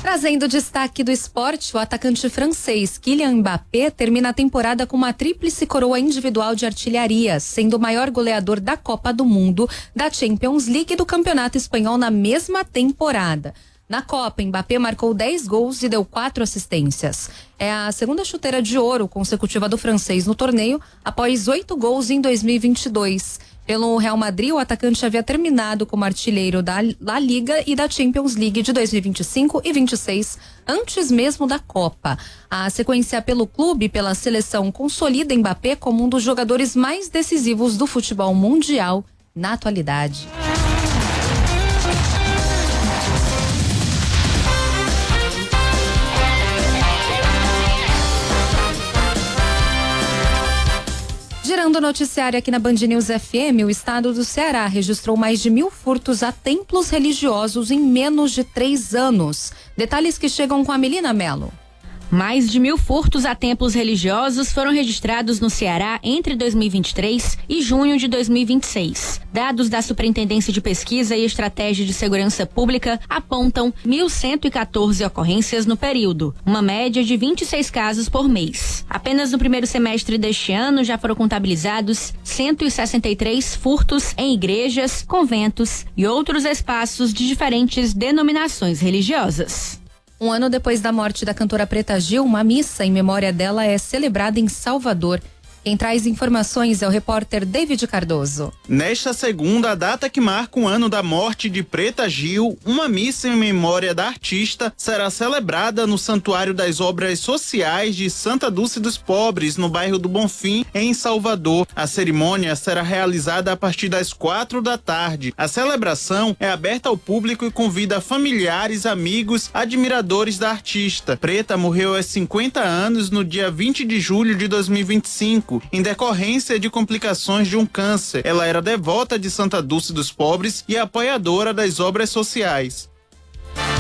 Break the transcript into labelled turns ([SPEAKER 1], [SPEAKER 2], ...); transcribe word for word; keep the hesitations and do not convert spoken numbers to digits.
[SPEAKER 1] Trazendo destaque do esporte, o atacante francês Kylian Mbappé termina a temporada com uma tríplice coroa individual de artilharia, sendo o maior goleador da Copa do Mundo, da Champions League e do Campeonato Espanhol na mesma temporada. Na Copa, Mbappé marcou dez gols e deu quatro assistências. É a segunda chuteira de ouro consecutiva do francês no torneio, após oito gols em dois mil e vinte e dois. Pelo Real Madrid, o atacante havia terminado como artilheiro da La Liga e da Champions League de dois mil e vinte e cinco e vinte e seis, antes mesmo da Copa. A sequência pelo clube e pela seleção consolida Mbappé como um dos jogadores mais decisivos do futebol mundial na atualidade. Girando o noticiário aqui na Band News F M, o estado do Ceará registrou mais de mil furtos a templos religiosos em menos de três anos. Detalhes que chegam com a Melina Mello.
[SPEAKER 2] Mais de mil furtos a templos religiosos foram registrados no Ceará entre dois mil e vinte e três e junho de dois mil e vinte e seis. Dados da Superintendência de Pesquisa e Estratégia de Segurança Pública apontam mil cento e quatorze ocorrências no período, uma média de vinte e seis casos por mês. Apenas no primeiro semestre deste ano já foram contabilizados cento e sessenta e três furtos em igrejas, conventos e outros espaços de diferentes denominações religiosas.
[SPEAKER 1] Um ano depois da morte da cantora Preta Gil, uma missa em memória dela é celebrada em Salvador. Quem traz informações é o repórter David Cardoso.
[SPEAKER 3] Nesta segunda, a data que marca o ano da morte de Preta Gil, uma missa em memória da artista será celebrada no Santuário das Obras Sociais de Santa Dulce dos Pobres, no bairro do Bonfim, em Salvador. A cerimônia será realizada a partir das quatro da tarde. A celebração é aberta ao público e convida familiares, amigos, admiradores da artista. Preta morreu aos cinquenta anos no dia vinte de julho de dois mil e vinte e cinco. Em decorrência de complicações de um câncer. Ela era devota de Santa Dulce dos Pobres e apoiadora das obras sociais.